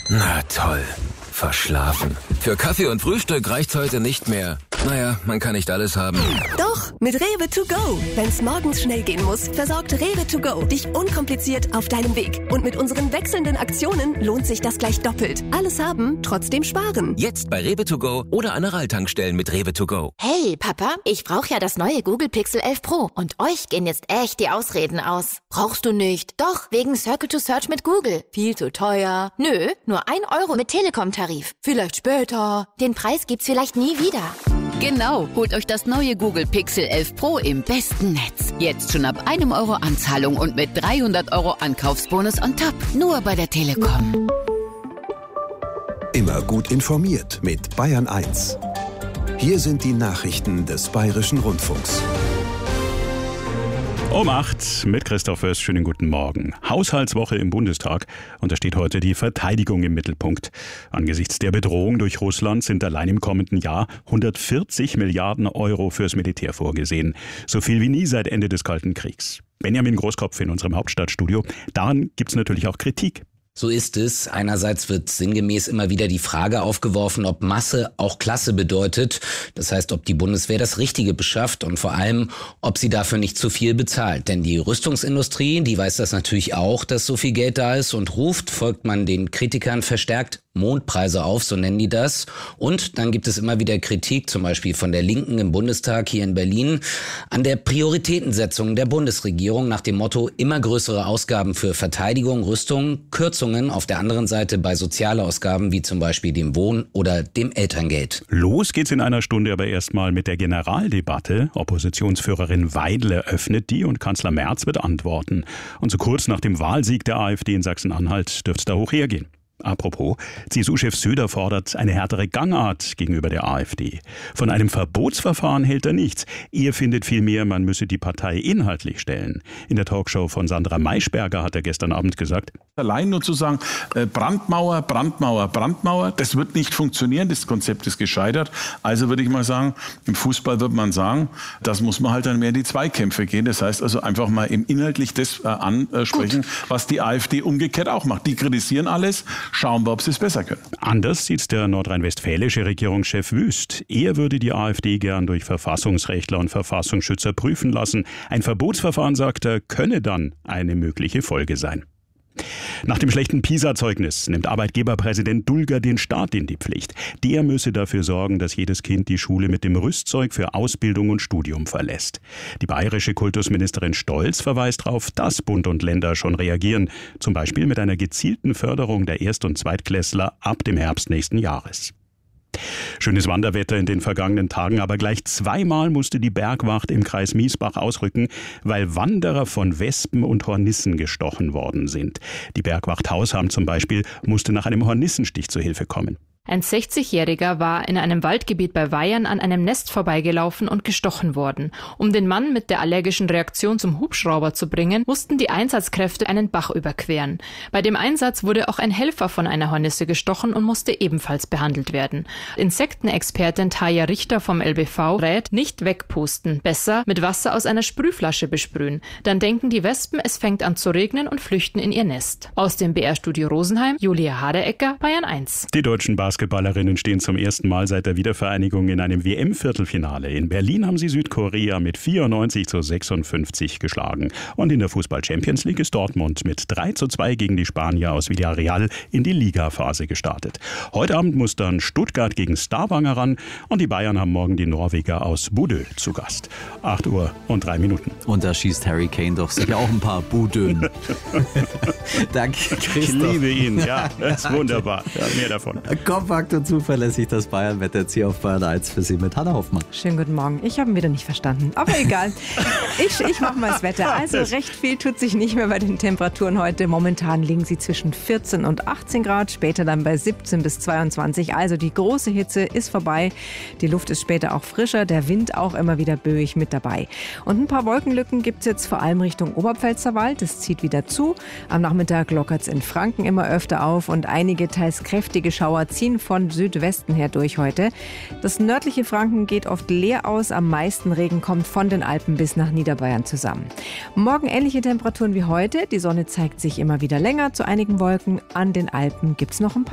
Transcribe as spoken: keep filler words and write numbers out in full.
Na toll. Verschlafen. Für Kaffee und Frühstück reicht's heute nicht mehr. Naja, man kann nicht alles haben. Doch, mit Rewe to go. Wenn's morgens schnell gehen muss, versorgt Rewe to go dich unkompliziert auf deinem Weg. Und mit unseren wechselnden Aktionen lohnt sich das gleich doppelt. Alles haben, trotzdem sparen. Jetzt bei Rewe to go oder an Aral-Tankstellen mit Rewe to go. Hey, Papa, ich brauche ja das neue Google Pixel elf Pro. Und euch gehen jetzt echt die Ausreden aus. Brauchst du nicht? Doch, wegen Circle to Search mit Google. Viel zu teuer. Nö, nur ein Euro mit Telekom-Tarif. Vielleicht später. Den Preis gibt's vielleicht nie wieder. Genau, holt euch das neue Google Pixel elf Pro im besten Netz. Jetzt schon ab einem Euro Anzahlung und mit dreihundert Euro Ankaufsbonus on top. Nur bei der Telekom. Immer gut informiert mit Bayern eins. Hier sind die Nachrichten des Bayerischen Rundfunks. Um acht mit Christoph Fürst. Schönen guten Morgen. Haushaltswoche im Bundestag und da steht heute die Verteidigung im Mittelpunkt. Angesichts der Bedrohung durch Russland sind allein im kommenden Jahr hundertvierzig Milliarden Euro fürs Militär vorgesehen. So viel wie nie seit Ende des Kalten Kriegs. Benjamin Großkopf in unserem Hauptstadtstudio. Daran gibt es natürlich auch Kritik. So ist es. Einerseits wird sinngemäß immer wieder die Frage aufgeworfen, ob Masse auch Klasse bedeutet. Das heißt, ob die Bundeswehr das Richtige beschafft und vor allem, ob sie dafür nicht zu viel bezahlt. Denn die Rüstungsindustrie, die weiß das natürlich auch, dass so viel Geld da ist und ruft, folgt man den Kritikern verstärkt Mondpreise auf, so nennen die das. Und dann gibt es immer wieder Kritik, zum Beispiel von der Linken im Bundestag hier in Berlin, an der Prioritätensetzung der Bundesregierung nach dem Motto immer größere Ausgaben für Verteidigung, Rüstung, Kürzungen auf der anderen Seite bei Sozialausgaben wie zum Beispiel dem Wohn- oder dem Elterngeld. Los geht's in einer Stunde aber erstmal mit der Generaldebatte. Oppositionsführerin Weidel eröffnet die und Kanzler Merz wird antworten. Und so kurz nach dem Wahlsieg der AfD in Sachsen-Anhalt dürfte es da hoch hergehen. Apropos, C S U-Chef Söder fordert eine härtere Gangart gegenüber der AfD. Von einem Verbotsverfahren hält er nichts. Er findet vielmehr, man müsse die Partei inhaltlich stellen. In der Talkshow von Sandra Maischberger hat er gestern Abend gesagt: Allein nur zu sagen, äh, Brandmauer, Brandmauer, Brandmauer, das wird nicht funktionieren, das Konzept ist gescheitert. Also würde ich mal sagen, im Fußball wird man sagen, das muss man halt dann mehr in die Zweikämpfe gehen. Das heißt also einfach mal eben inhaltlich das äh, ansprechen, Gut. was die AfD umgekehrt auch macht. Die kritisieren alles. Schauen wir, ob sie es besser können. Anders sieht der nordrhein-westfälische Regierungschef Wüst. Er würde die AfD gern durch Verfassungsrechtler und Verfassungsschützer prüfen lassen. Ein Verbotsverfahren, sagt er, könne dann eine mögliche Folge sein. Nach dem schlechten PISA-Zeugnis nimmt Arbeitgeberpräsident Dulger den Staat in die Pflicht. Der müsse dafür sorgen, dass jedes Kind die Schule mit dem Rüstzeug für Ausbildung und Studium verlässt. Die bayerische Kultusministerin Stolz verweist darauf, dass Bund und Länder schon reagieren, zum Beispiel mit einer gezielten Förderung der Erst- und Zweitklässler ab dem Herbst nächsten Jahres. Schönes Wanderwetter in den vergangenen Tagen, aber gleich zweimal musste die Bergwacht im Kreis Miesbach ausrücken, weil Wanderer von Wespen und Hornissen gestochen worden sind. Die Bergwacht Hausham zum Beispiel musste nach einem Hornissenstich zu Hilfe kommen. Ein sechzigjähriger war in einem Waldgebiet bei Weyern an einem Nest vorbeigelaufen und gestochen worden. Um den Mann mit der allergischen Reaktion zum Hubschrauber zu bringen, mussten die Einsatzkräfte einen Bach überqueren. Bei dem Einsatz wurde auch ein Helfer von einer Hornisse gestochen und musste ebenfalls behandelt werden. Insektenexpertin Taja Richter vom L B V rät, nicht wegpusten, besser mit Wasser aus einer Sprühflasche besprühen. Dann denken die Wespen, es fängt an zu regnen und flüchten in ihr Nest. Aus dem B R-Studio Rosenheim, Julia Haderecker, Bayern eins. Die deutschen Basketballerinnen stehen zum ersten Mal seit der Wiedervereinigung in einem W M-Viertelfinale. In Berlin haben sie Südkorea mit vierundneunzig zu sechsundfünfzig geschlagen. Und in der Fußball-Champions League ist Dortmund mit drei zu zwei gegen die Spanier aus Villarreal in die Ligaphase gestartet. Heute Abend muss dann Stuttgart gegen Stavanger ran und die Bayern haben morgen die Norweger aus Bodø zu Gast. acht Uhr und drei Minuten. Und da schießt Harry Kane doch sicher auch ein paar Budön. Danke, Christoph. Ich liebe ihn, ja, das ist wunderbar. Ja, mehr davon. Kompakt und zuverlässig das Bayern-Wetter jetzt hier auf Bayern eins für Sie mit Hanna Hoffmann. Schönen guten Morgen. Ich habe ihn wieder nicht verstanden. Aber egal. ich ich mache mal das Wetter. Also recht viel tut sich nicht mehr bei den Temperaturen heute. Momentan liegen sie zwischen vierzehn und achtzehn Grad, später dann bei siebzehn bis zweiundzwanzig. Also die große Hitze ist vorbei. Die Luft ist später auch frischer, der Wind auch immer wieder böig mit dabei. Und ein paar Wolkenlücken gibt es jetzt vor allem Richtung Oberpfälzerwald. Es zieht wieder zu. Am Nachmittag lockert es in Franken immer öfter auf und einige teils kräftige Schauer ziehen von Südwesten her durch heute. Das nördliche Franken geht oft leer aus. Am meisten Regen kommt von den Alpen bis nach Niederbayern zusammen. Morgen ähnliche Temperaturen wie heute. Die Sonne zeigt sich immer wieder länger zu einigen Wolken. An den Alpen gibt es noch ein paar